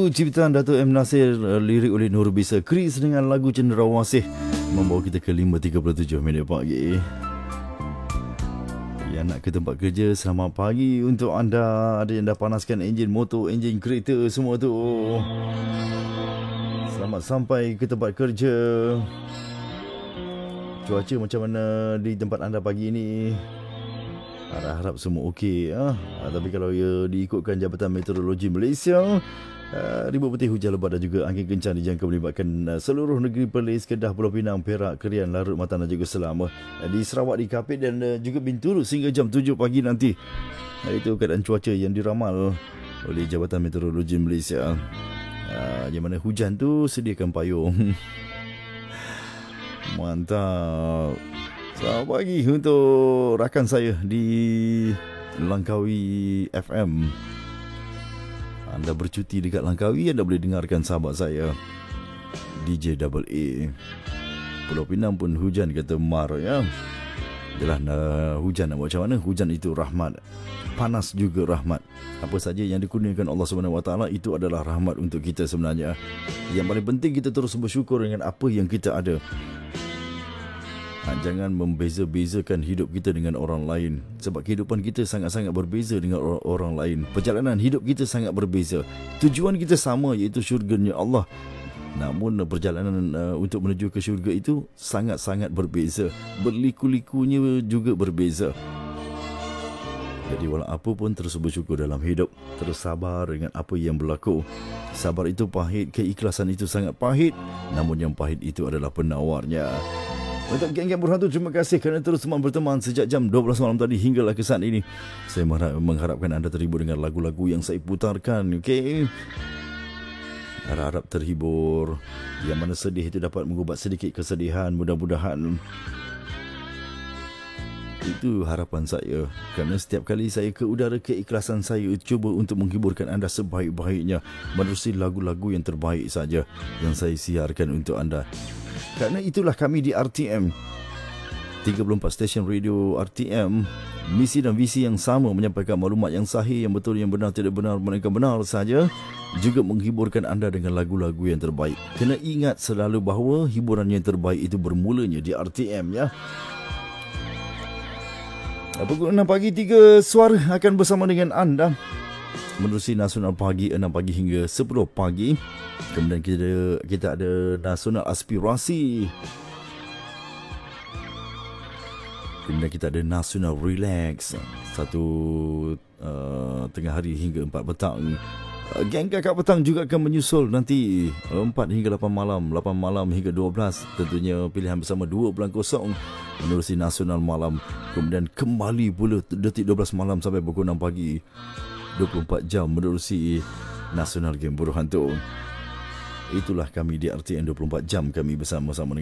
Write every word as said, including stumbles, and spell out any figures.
Itu ciptaan Dato' M. Nasir, lirik oleh Nur Bisa Kris dengan lagu Cendrawasih, membawa kita ke lima tiga puluh tujuh minit pagi. Yang nak ke tempat kerja, selamat pagi untuk anda. Ada yang dah panaskan enjin motor, enjin kereta, semua tu. Selamat sampai ke tempat kerja. Cuaca macam mana di tempat anda pagi ini? Harap-harap semua okey. Ah. Tapi kalau ia diikutkan Jabatan Meteorologi Malaysia, uh, ribut putih, hujan lebat dan juga angin kencang dijangka melibatkan uh, seluruh negeri Perlis, Kedah, Pulau Pinang, Perak, Kerian, Larut, Matan dan juga Selama. Uh, di Sarawak, di Kapit dan uh, juga Bintulu sehingga jam tujuh pagi nanti. Uh, itu keadaan cuaca yang diramal oleh Jabatan Meteorologi Malaysia. Uh, yang mana hujan tu sediakan payung. Mantap. Selamat pagi untuk rakan saya di Langkawi F M. Anda bercuti dekat Langkawi, anda boleh dengarkan sahabat saya D J Double A. Pulau Pinang pun hujan kata Mar ya. Yalah, nah, hujan nak buat macam mana? Hujan itu rahmat. Panas juga rahmat. Apa saja yang dikurniakan Allah Subhanahu Wa Taala itu adalah rahmat untuk kita sebenarnya. Yang paling penting kita terus bersyukur dengan apa yang kita ada. Jangan membeza-bezakan hidup kita dengan orang lain. Sebab kehidupan kita sangat-sangat berbeza dengan orang lain. Perjalanan hidup kita sangat berbeza. Tujuan kita sama, iaitu syurganya Allah. Namun perjalanan uh, untuk menuju ke syurga itu sangat-sangat berbeza. Berliku-likunya juga berbeza. Jadi walau apa pun terus bersyukur dalam hidup. Terus sabar dengan apa yang berlaku. Sabar itu pahit, keikhlasan itu sangat pahit. Namun yang pahit itu adalah penawarnya. Untuk geng-geng berhantu, terima kasih kerana terus semua berteman sejak jam dua belas malam tadi hinggalah ke saat ini. Saya mengharapkan anda terhibur dengan lagu-lagu yang saya putarkan. Okey. Harap-harap terhibur. Yang mana sedih itu dapat mengubat sedikit kesedihan. Mudah-mudahan. Itu harapan saya. Kerana setiap kali saya ke udara, keikhlasan saya cuba untuk menghiburkan anda sebaik-baiknya. Menerusi lagu-lagu yang terbaik saja yang saya siarkan untuk anda. Kerana itulah kami di R T M. tiga puluh empat stesen radio R T M. Misi dan visi yang sama, menyampaikan maklumat yang sahih, yang betul, yang benar, tidak benar, melainkan benar saja. Juga menghiburkan anda dengan lagu-lagu yang terbaik. Kena ingat selalu bahawa hiburan yang terbaik itu bermulanya di R T M ya. Pukul enam pagi, tiga suara akan bersama dengan anda. Menerusi Nasional Pagi enam pagi hingga sepuluh pagi. Kemudian kita kita ada Nasional Aspirasi. Kemudian kita ada Nasional Relax. Satu uh, tengah hari hingga empat petang. Uh, Geng Kakak Petang juga akan menyusul nanti empat hingga lapan malam. lapan malam hingga dua belas. Tentunya pilihan bersama dua bulan kosong. Menerusi Nasional Malam. Kemudian kembali pula detik dua belas malam sampai pukul enam pagi. dua puluh empat jam menerusi Nasional Game Buruh Hantu. Itulah kami di R T M, dua puluh empat jam kami bersama-sama.